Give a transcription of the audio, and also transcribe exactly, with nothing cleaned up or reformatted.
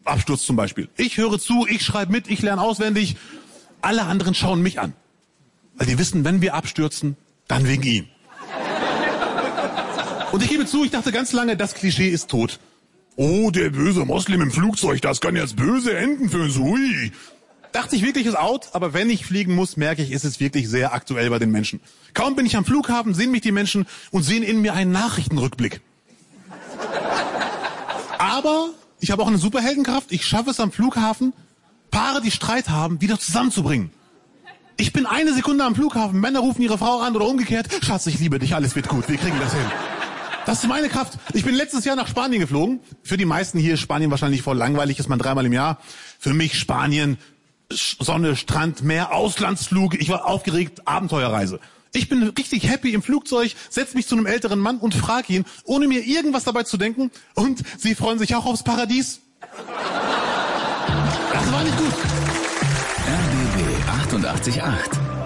Absturz zum Beispiel. Ich höre zu, ich schreibe mit, ich lerne auswendig. Alle anderen schauen mich an. Weil die wissen, wenn wir abstürzen, dann wegen ihm. Und ich gebe zu, ich dachte ganz lange, das Klischee ist tot. Oh, der böse Moslem im Flugzeug, das kann jetzt böse enden für uns. Hui. Dachte ich wirklich, ist out, aber wenn ich fliegen muss, merke ich, ist es wirklich sehr aktuell bei den Menschen. Kaum bin ich am Flughafen, sehen mich die Menschen und sehen in mir einen Nachrichtenrückblick. Aber ich habe auch eine Superheldenkraft. Ich schaffe es am Flughafen, Paare, die Streit haben, wieder zusammenzubringen. Ich bin eine Sekunde am Flughafen, Männer rufen ihre Frau an oder umgekehrt. Schatz, ich liebe dich, alles wird gut, wir kriegen das hin. Das ist meine Kraft. Ich bin letztes Jahr nach Spanien geflogen. Für die meisten hier ist Spanien wahrscheinlich voll langweilig, ist man dreimal im Jahr. Für mich Spanien, Sonne, Strand, Meer, Auslandsflug. Ich war aufgeregt, Abenteuerreise. Ich bin richtig happy im Flugzeug, setze mich zu einem älteren Mann und frage ihn, ohne mir irgendwas dabei zu denken, und Sie freuen sich auch aufs Paradies? Das war nicht gut. R B B achtundachtzig Komma acht